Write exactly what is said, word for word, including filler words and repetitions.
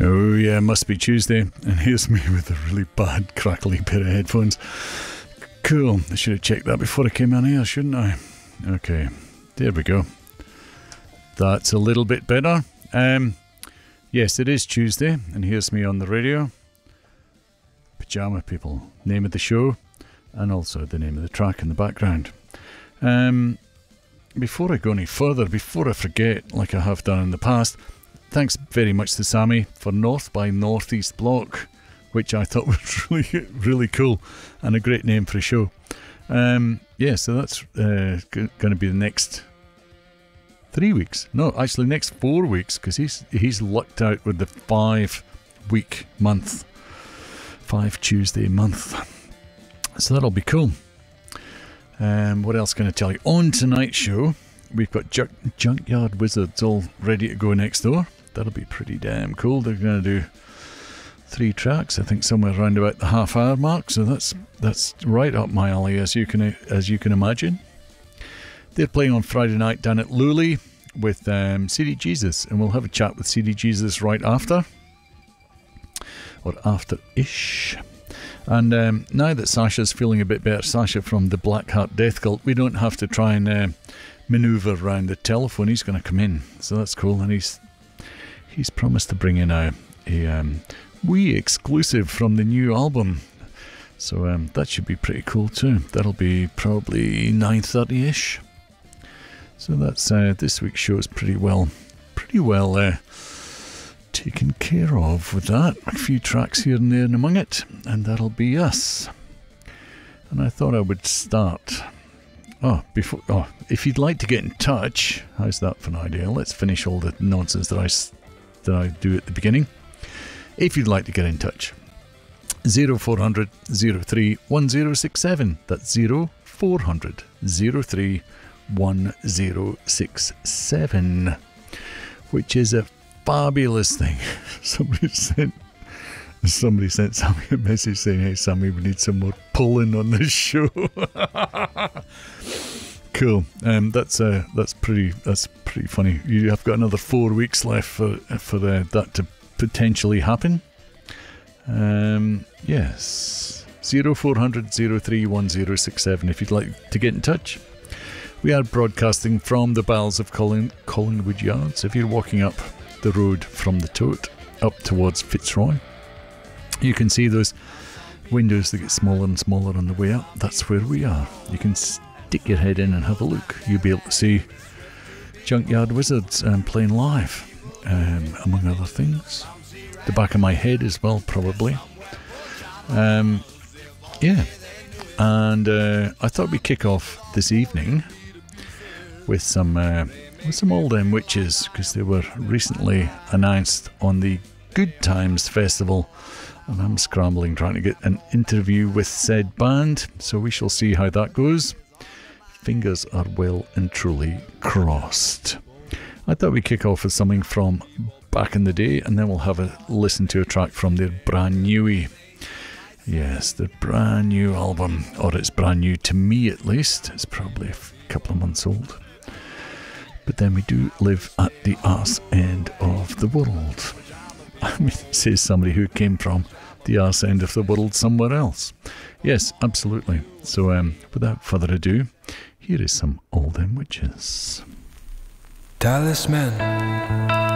Oh yeah, must be Tuesday, and here's me with a really bad crackly pair of headphones. Cool, I should have checked that before I came on here, shouldn't I? Okay, there we go. That's a little bit better. Um, yes, it is Tuesday, and here's me on the radio. Pajama People, name of the show, and also the name of the track in the background. Um, before I go any further, before I forget, like I have done in the past, thanks very much to Sammy for North by Northeast Block, which I thought was really, really cool and a great name for a show. Um, yeah, so that's uh, g- going to be the next three weeks. No, actually, next four weeks because he's he's lucked out with the five week month, five Tuesday month. So that'll be cool. Um, what else can I tell you? On tonight's show, we've got Junk- Junkyard Wizards all ready to go next door. That'll be pretty damn cool. They're going to do three tracks, I think, somewhere around about the half hour mark. So that's that's right up my alley, as you can as you can imagine. They're playing on Friday night down at Luley with um, C D Jesus, and we'll have a chat with C D Jesus right after, or after-ish. And um, now that Sasha's feeling a bit better, Sasha from the Black Heart Death Cult, we don't have to try and uh, manoeuvre around the telephone. He's going to come in, so that's cool. And he's he's promised to bring in a, a um, wee exclusive from the new album, so um, that should be pretty cool too. That'll be probably nine thirty-ish. So that's uh, this week's show is pretty well, pretty well uh, taken care of with that. A few tracks here and there and among it, and that'll be us. And I thought I would start. Oh, before. Oh, if you'd like to get in touch, how's that for an idea? Let's finish all the nonsense that I that I do at the beginning. If you'd like to get in touch, zero four hundred, zero three one zero six seven. That's zero four hundred, zero three one zero six seven, which is a fabulous thing. Somebody sent somebody sent Sammy a message saying, "Hey Sammy, we need some more pulling on this show." Cool. Um, that's uh, that's pretty that's pretty funny. You have got another four weeks left for for uh, that to potentially happen. Um, yes, zero four hundred zero three one zero six seven. If you'd like to get in touch. We are broadcasting from the bowels of Collin- Collingwood Yard. So if you're walking up the road from the Tote up towards Fitzroy, you can see those windows that get smaller and smaller on the way up. That's where we are. You can stick your head in and have a look. You'll be able to see Junkyard Wizards um, playing live, um, among other things. The back of my head as well, probably. Um, yeah. And uh, I thought we'd kick off this evening with some uh, with some Old Them Witches, because they were recently announced on the Good Times Festival, and I'm scrambling trying to get an interview with said band, so we shall see how that goes. Fingers are well and truly crossed. I thought we'd kick off with something from back in the day, and then we'll have a listen to a track from their brand newie. Yes, the brand new album, or it's brand new to me at least. It's probably a couple of months old. But then we do live at the arse end of the world. I mean, says somebody who came from the arse end of the world somewhere else. Yes, absolutely. So um, without further ado, here is some Old Them Witches. Talisman